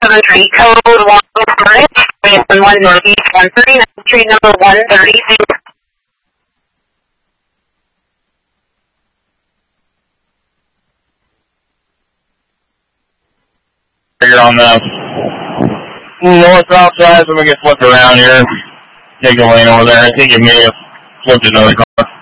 773, code 1 Northeast 139, street number 130. You're on the north-south side, so we can flip around here. Take a lane over there. I think it may have flipped another car.